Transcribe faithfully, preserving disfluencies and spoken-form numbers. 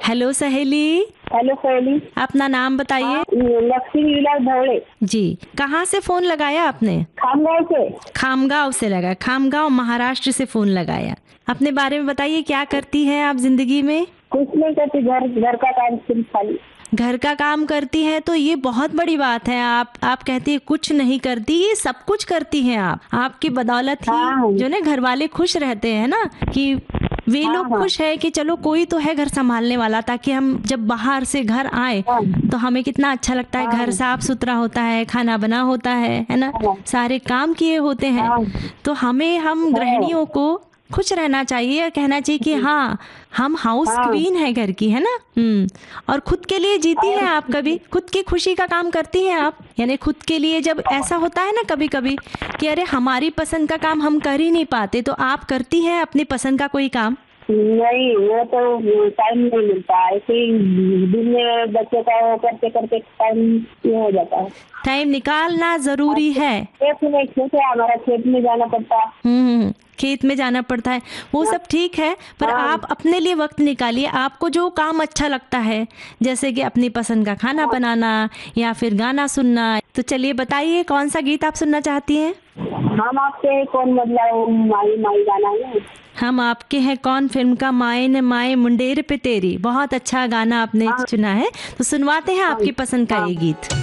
Hello सहेली। Hello सहेली। अपना नाम बताइए। लक्ष्मी विलास भोले जी। कहाँ से फोन लगाया आपने? खामगांव से। खामगांव से लगा। खामगांव महाराष्ट्र से फोन लगाया। अपने बारे में बताइए, क्या करती हैं आप जिंदगी में? कुछ नहीं करती, घर घर का काम सिर्फ खाली। घर का काम करती हैं तो ये बहुत बड़ी बात है। आप आप कहती है कुछ नहीं करती, ये सब कुछ करती हैं आप। आपकी बदौलत ही हाँ। जो ना घर वाले खुश रहते हैं ना, कि वे हाँ, लोग हाँ। खुश है कि चलो कोई तो है घर संभालने वाला, ताकि हम जब बाहर से घर आए हाँ। तो हमें कितना अच्छा लगता है। घर हाँ। साफ सुथरा होता है, खाना बना होता है है ना, हाँ। सारे काम किए होते हैं। हाँ। तो हमें हम गृहिणियों को खुश रहना चाहिए और कहना चाहिए कि हाँ, हम हाउस हाँ। क्वीन है घर की, है ना। हम्म और खुद के लिए जीती हैं आप। कभी खुद की खुशी का काम करती हैं आप, यानी खुद के लिए जब ऐसा होता है ना कभी कभी कि अरे हमारी पसंद का काम हम कर ही नहीं पाते, तो आप करती हैं अपनी पसंद का कोई काम? नहीं, वो तो टाइम नहीं मिलता, ऐसे ही दिन में बच्चों का वो करते करते टाइम ये हो जाता है। टाइम निकालना जरूरी है। खेत में खेत है हमारा, खेत में जाना पड़ता है। हम्म खेत में जाना पड़ता है, वो सब ठीक है, पर हाँ। आप अपने लिए वक्त निकालिए। आपको जो काम अच्छा लगता है, जैसे कि अपनी पसंद का खाना बनाना या फिर गाना सुनना, तो चलिए बताइए कौन सा गीत आप सुनना चाहती हैं? हम आपके कौन बदलाओ माई माई गाना है। हम आपके हैं कौन फिल्म का माए न माए मुंडेर पे तेरी। बहुत अच्छा गाना आपने चुना है, तो सुनवाते हैं आपकी पसंद का ये गीत।